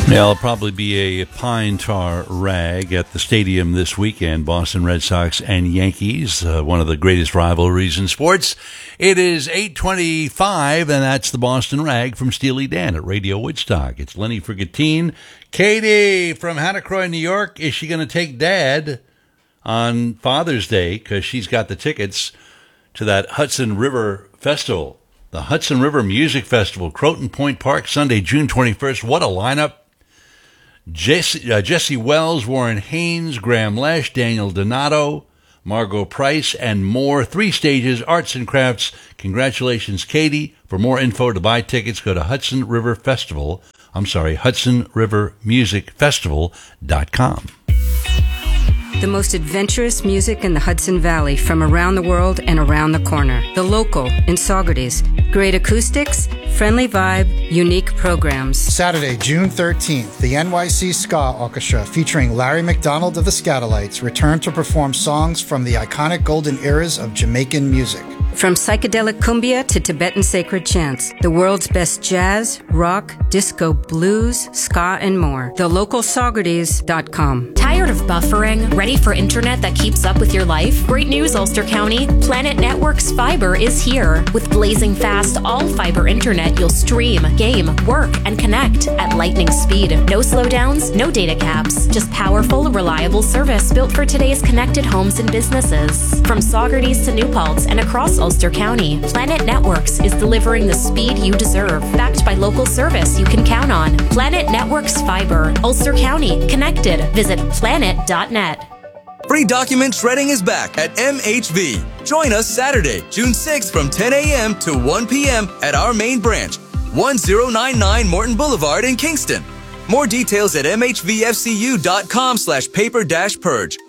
There'll probably be a pine tar rag at the stadium this weekend. Boston Red Sox and Yankees, one of the greatest rivalries in sports. It is 8:25, and that's the Boston Rag from Steely Dan at Radio Woodstock. It's Lenny Frigatine. Katie from Hannacroy, New York. Is she going to take Dad on Father's Day? Because she's got the tickets to that Hudson River Festival. The Hudson River Music Festival, Croton Point Park, Sunday, June 21st. What a lineup. Jesse Wells, Warren Haynes, Graham Lesh, Daniel Donato, Margot Price, and more. 3 stages, arts and crafts. Congratulations, Katie. For more info to buy tickets, go to HudsonRiverMusicFestival.com. The most adventurous music in the Hudson Valley from around the world and around the corner. The Local in Saugerties. Great acoustics, friendly vibe, unique programs. Saturday, June 13th, the NYC Ska Orchestra featuring Larry McDonald of the Scatolites return to perform songs from the iconic golden eras of Jamaican music. From psychedelic cumbia to Tibetan sacred chants, the world's best jazz, rock, disco, blues, ska, and more. TheLocalSaugerties.com. Tired of buffering? Ready for internet that keeps up with your life? Great news, Ulster County. Planet Networks Fiber is here. With blazing fast, all-fiber internet, you'll stream, game, work, and connect at lightning speed. No slowdowns, no data caps. Just powerful, reliable service built for today's connected homes and businesses. From Saugerties to New Paltz and across Ulster County, Planet Networks is delivering the speed you deserve, backed by local service you can count on. Planet Networks Fiber, Ulster County, connected. Visit planet.net. Free document shredding is back at MHV. Join us Saturday, June 6th from 10 a.m. to 1 p.m. at our main branch, 1099 Morton Boulevard in Kingston. More details at mhvfcu.com/paper-purge.